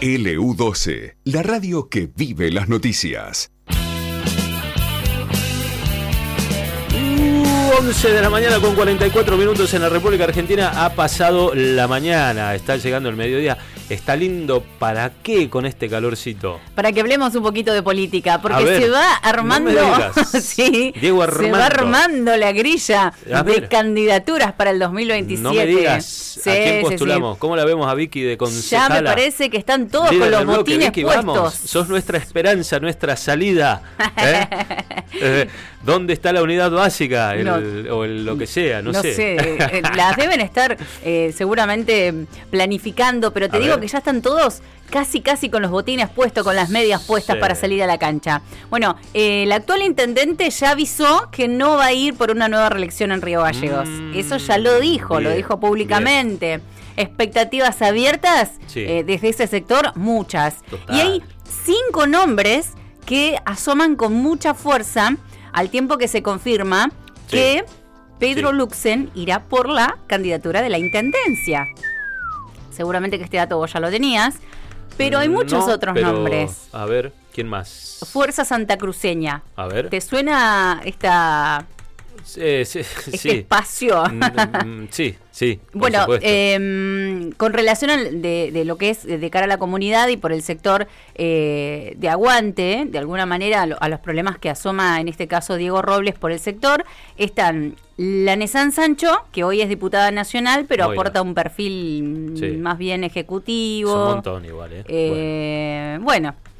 LU12, la radio que vive las noticias. 11 de la mañana con 44 minutos en la República Argentina. Ha pasado la mañana, está llegando el mediodía. Está lindo, ¿para qué con este calorcito? Para que hablemos un poquito de política, porque ver, se va armando, no me digas. sí, Diego Armando. se va armando la grilla de candidaturas para el 2027. No me digas, ¿a quién postulamos? ¿Cómo la vemos a Vicky de concejala? Ya me parece que están todos Líder con los del bloque. botines Vicky, puestos. vamos, sos nuestra esperanza, nuestra salida. ¿Dónde está la unidad básica? Lo que sea, no sé. Las deben estar seguramente planificando, pero te digo que ya están todos casi con los botines puestos, con las medias puestas para salir a la cancha. Bueno, el actual intendente ya avisó que no va a ir por una nueva reelección en Río Gallegos. Eso ya lo dijo públicamente. Bien. Expectativas abiertas desde ese sector, muchas. Total. Y hay 5 nombres que asoman con mucha fuerza al tiempo que se confirma que Pedro Luxen irá por la candidatura de la intendencia. Seguramente que este dato vos ya lo tenías, pero hay muchos otros nombres. A ver, ¿quién más? Fuerza Santacruceña. A ver. ¿Te suena este espacio? Sí. Bueno, con relación de lo que es de cara a la comunidad y por el sector de aguante, de alguna manera, a los problemas que asoma en este caso Diego Robles por el sector, están la Nesán Sancho, que hoy es diputada nacional, pero aporta un perfil más bien ejecutivo. Es un montón igual, Bueno,